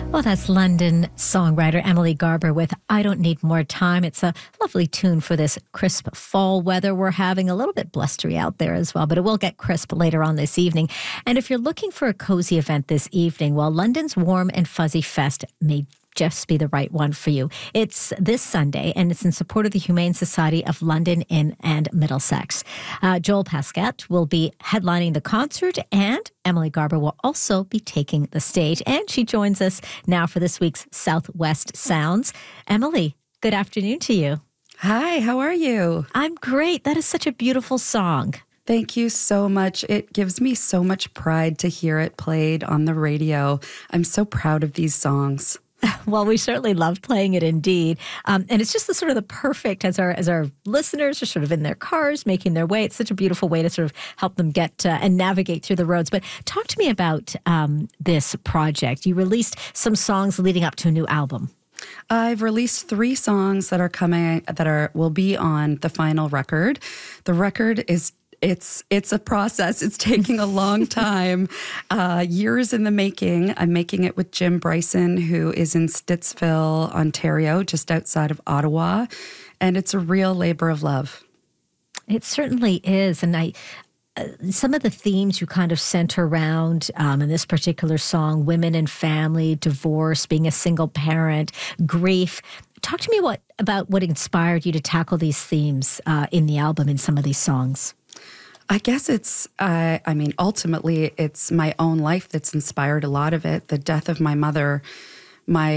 Well, that's London songwriter Emily Garber with I Don't Need More Time. It's a lovely tune for this crisp fall weather we're having. A little bit blustery out there as well, but it will get crisp later on this evening. And if you're looking for a cozy event this evening, well, London's Warm and Fuzzy Fest may just be the right one for you. It's this Sunday, and it's in support of the Humane Society of London and Middlesex. Joel Pasquette will be headlining the concert, and Emily Garber will also be taking the stage. And she joins us now for this week's Southwest Sounds. Emily, good afternoon to you. Hi, how are you? I'm great. That is such a beautiful song. Thank you so much. It gives me so much pride to hear it played on the radio. I'm so proud of these songs. Well, we certainly love playing it indeed. And it's just the sort of the perfect, as our listeners are sort of in their cars making their way, it's such a beautiful way to sort of help them get and navigate through the roads. But talk to me about this project. You released some songs leading up to a new album. I've released 3 songs that are coming, will be on the final record. The record is It's a process. It's taking a long time, years in the making. I'm making it with Jim Bryson, who is in Stittsville, Ontario, just outside of Ottawa. And it's a real labor of love. It certainly is. And some of the themes you kind of center around in this particular song, women and family, divorce, being a single parent, grief. Talk to me about what inspired you to tackle these themes in the album, in some of these songs. I guess ultimately, it's my own life that's inspired a lot of it. The death of my mother, my